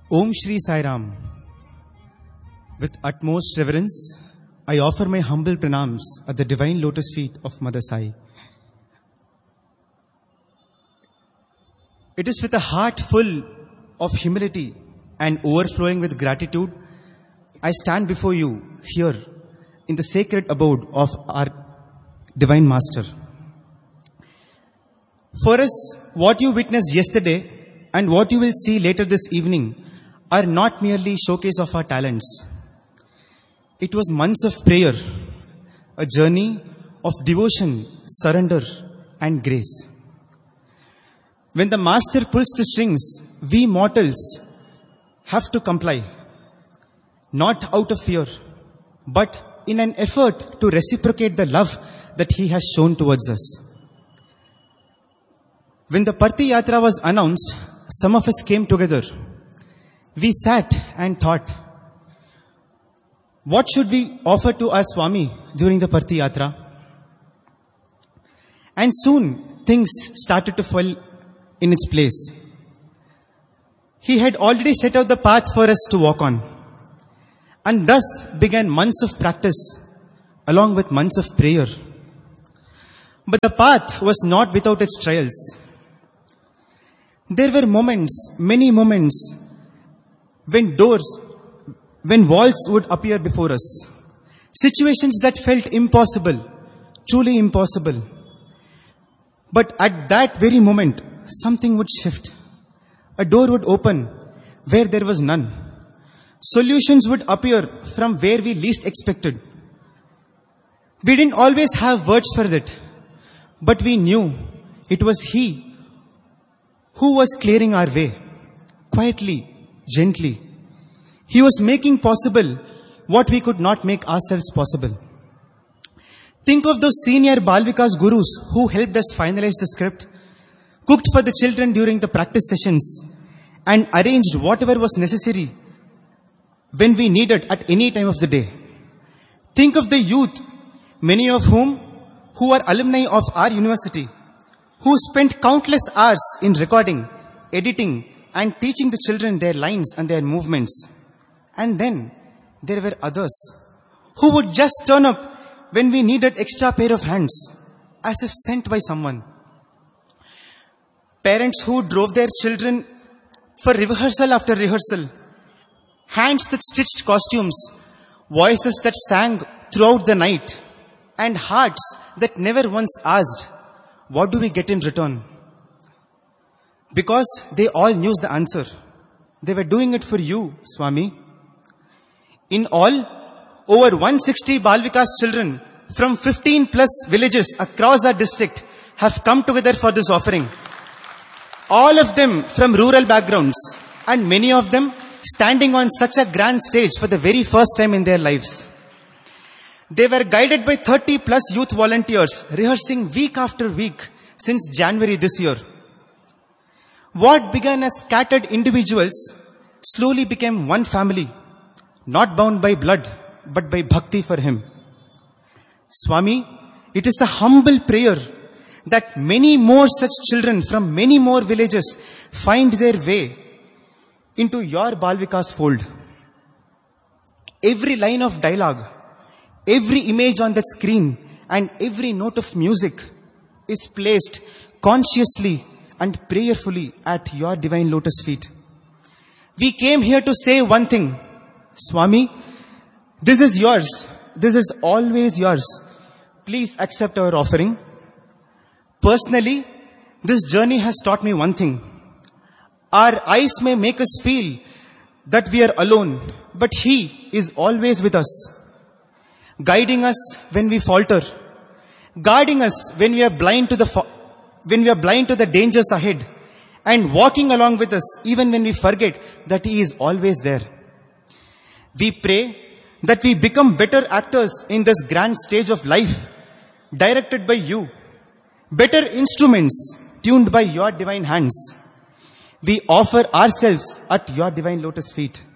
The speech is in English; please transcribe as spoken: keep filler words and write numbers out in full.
Om Shri Sai Ram. With utmost reverence, I offer my humble pranams at the divine lotus feet of Mother Sai. It is with a heart full of humility and overflowing with gratitude I stand before you here in the sacred abode of our Divine Master. For us, what you witnessed yesterday and what you will see later this evening are not merely showcase of our talents. It was months of prayer, a journey of devotion, surrender and grace. When the Master pulls the strings, we mortals have to comply, not out of fear, but in an effort to reciprocate the love that He has shown towards us. When the Parthi Yatra was announced, some of us came together. We sat and thought, what should we offer to our Swami during the Parthi Yatra? And soon things started to fall in its place. He had already set out the path for us to walk on. And thus began months of practice along with months of prayer. But the path was not without its trials. There were moments, many moments, when doors, when walls would appear before us. Situations that felt impossible, truly impossible. But at that very moment, something would shift. A door would open where there was none. Solutions would appear from where we least expected. We didn't always have words for it, but we knew it was He who was clearing our way, quietly, gently. He was making possible what we could not make ourselves possible. Think of those senior Balvikas gurus who helped us finalize the script, cooked for the children during the practice sessions, and arranged whatever was necessary when we needed at any time of the day. Think of the youth, many of whom who are alumni of our university, who spent countless hours in recording, editing, and teaching the children their lines and their movements. And then there were others who would just turn up when we needed extra pair of hands, as if sent by someone. Parents who drove their children for rehearsal after rehearsal, hands that stitched costumes, voices that sang throughout the night, and hearts that never once asked, what do we get in return? Because they all knew the answer. They were doing it for you, Swami. In all, over one hundred sixty Balvikas children from fifteen plus villages across our district have come together for this offering. All of them from rural backgrounds, and many of them standing on such a grand stage for the very first time in their lives. They were guided by thirty plus youth volunteers, rehearsing week after week since January this year. What began as scattered individuals slowly became one family, not bound by blood, but by bhakti for Him. Swami, it is a humble prayer that many more such children from many more villages find their way into your Balvikas fold. Every line of dialogue, every image on that screen, and every note of music is placed consciously and prayerfully at your divine lotus feet. We came here to say one thing, Swami, this is yours. This is always yours. Please accept our offering. Personally, this journey has taught me one thing. Our eyes may make us feel that we are alone, but He is always with us, guiding us when we falter, guarding us when we are blind to the fo- when we are blind to the dangers ahead, and walking along with us even when we forget that He is always there. We pray that we become better actors in this grand stage of life, directed by you, better instruments tuned by your divine hands. We offer ourselves at your divine lotus feet.